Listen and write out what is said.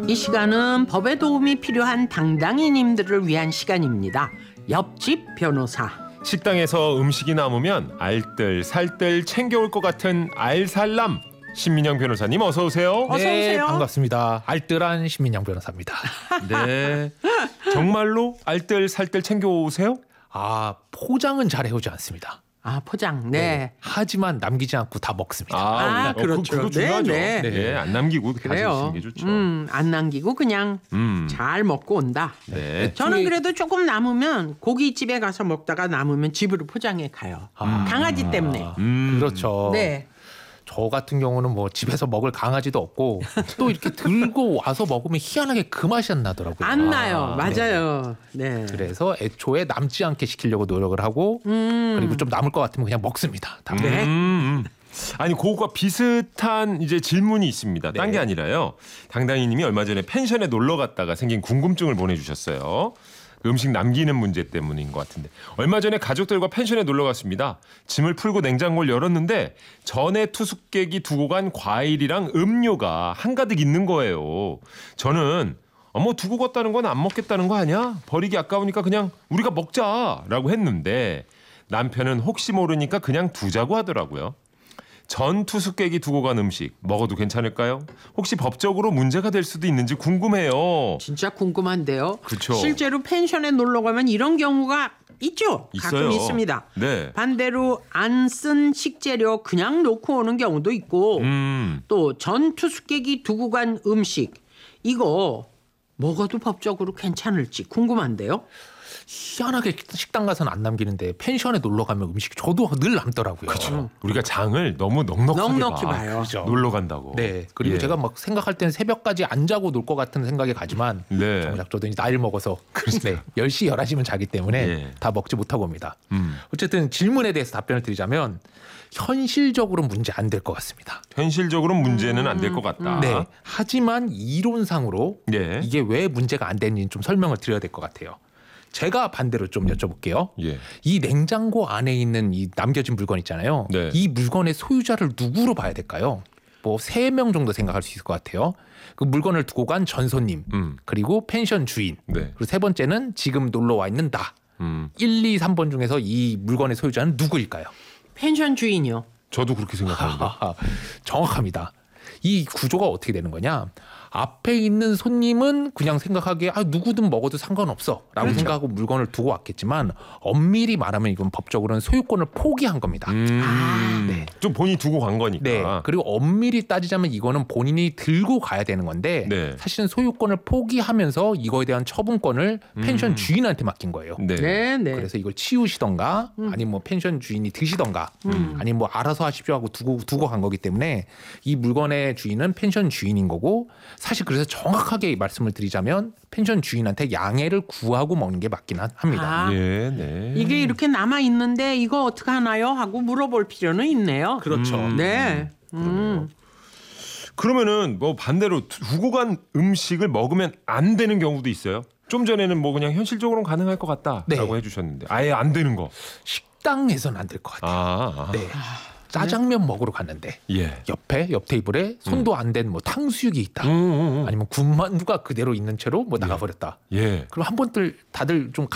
이 시간은 법에 도움이 필요한 당당이님들을 위한 시간입니다. 옆집 변호사. 식당에서 음식이 남으면 알뜰 살뜰 챙겨올 것 같은 알살남 신민영 변호사님 어서 오세요. 어서 네, 오세요. 반갑습니다. 알뜰한 신민영 변호사입니다. 네, 정말로 알뜰 살뜰 챙겨오세요? 포장은 잘 해오지 않습니다. 포장. 네. 하지만 남기지 않고 다 먹습니다. 그렇죠. 그거 중요하죠. 네, 네, 안 남기고 그래요. 가지시는 게 좋죠. 안 남기고 그냥 잘 먹고 온다. 네. 저는 그래도 조금 남으면 고깃집에 가서 먹다가 남으면 집으로 포장해 가요. 강아지 때문에. 그렇죠. 네. 저 같은 경우는 뭐 집에서 먹을 강아지도 없고 또 이렇게 들고 와서 먹으면 희한하게 그 맛이 안 나더라고요. 안 나요. 맞아요. 네. 그래서 애초에 남지 않게 시키려고 노력을 하고 그리고 좀 남을 것 같으면 그냥 먹습니다. 다. 네. 아니 그거와 비슷한 이제 질문이 있습니다. 딴 게 아니라요. 당당이님이 얼마 전에 펜션에 놀러 갔다가 생긴 궁금증을 보내주셨어요. 음식 남기는 문제 때문인 것 같은데 얼마 전에 가족들과 펜션에 놀러 갔습니다. 짐을 풀고 냉장고를 열었는데 전에 투숙객이 두고 간 과일이랑 음료가 한가득 있는 거예요. 저는 뭐 두고 갔다는 건 안 먹겠다는 거 아니야? 버리기 아까우니까 그냥 우리가 먹자라고 했는데 남편은 혹시 모르니까 그냥 두자고 하더라고요. 전 투숙객이 두고 간 음식 먹어도 괜찮을까요? 혹시 법적으로 문제가 될 수도 있는지 궁금해요. 진짜 궁금한데요. 그쵸. 실제로 펜션에 놀러 가면 이런 경우가 있죠. 가끔 있어요. 있습니다. 네. 반대로 안 쓴 식재료 그냥 놓고 오는 경우도 있고 또 전 투숙객이 두고 간 음식 이거 먹어도 법적으로 괜찮을지 궁금한데요. 희한하게 식당 가서는 안 남기는데 펜션에 놀러 가면 음식이 저도 늘 남더라고요. 그렇죠. 우리가 장을 너무 넉넉하게 넉넉히 봐요. 그렇죠. 놀러 간다고. 네. 그리고 예. 제가 막 생각할 때는 새벽까지 안 자고 놀 것 같은 생각이 가지만 네. 정작 저도 이제 나이를 먹어서 네, 10시, 11시면 자기 때문에 예. 다 먹지 못하고 옵니다. 어쨌든 질문에 대해서 답변을 드리자면 현실적으로 문제 안 될 것 같습니다. 현실적으로 문제는 안 될 것 같다. 네. 하지만 이론상으로 예. 이게 왜 문제가 안 되는지 좀 설명을 드려야 될 것 같아요. 제가 반대로 좀 여쭤볼게요. 예. 이 냉장고 안에 있는 이 남겨진 물건 있잖아요. 네. 이 물건의 소유자를 누구로 봐야 될까요? 뭐 3명 정도 생각할 수 있을 것 같아요. 그 물건을 두고 간 전손님, 그리고 펜션 주인, 네. 그리고 세 번째는 지금 놀러 와 있는 나. 1, 2, 3번 중에서 이 물건의 소유자는 누구일까요? 펜션 주인이요. 저도 그렇게 생각하는데. 정확합니다. 이 구조가 어떻게 되는 거냐? 앞에 있는 손님은 그냥 생각하기에 누구든 먹어도 상관없어 라고 생각하고 물건을 두고 왔겠지만 엄밀히 말하면 이건 법적으로는 소유권을 포기한 겁니다. 네. 좀 본인이 두고 간 거니까. 네. 그리고 엄밀히 따지자면 이거는 본인이 들고 가야 되는 건데 네. 사실은 소유권을 포기하면서 이거에 대한 처분권을 펜션 주인한테 맡긴 거예요. 네. 네, 네. 그래서 이걸 치우시던가 아니면 뭐 펜션 주인이 드시던가 아니면 뭐 알아서 하십시오 하고 두고 간 거기 때문에 이 물건의 주인은 펜션 주인인 거고 사실 그래서 정확하게 말씀을 드리자면 펜션 주인한테 양해를 구하고 먹는 게 맞긴 합니다. 예, 네. 이게 이렇게 남아 있는데 이거 어떻게 하나요? 하고 물어볼 필요는 있네요. 그렇죠. 네. 그러면은 뭐 반대로 두고 간 음식을 먹으면 안 되는 경우도 있어요. 좀 전에는 뭐 그냥 현실적으로는 가능할 것 같다라고 네. 해주셨는데 아예 안 되는 거. 식당에서는 안 될 것 같아요. 네. 짜장면 먹으러 갔는데 예. 옆 테이블에 손도 안 댄 뭐 탕수육이 있다. 아니면 군만두가 그대로 있는 채로 뭐 나가버렸다. 예. 그럼 한 번들 다들 좀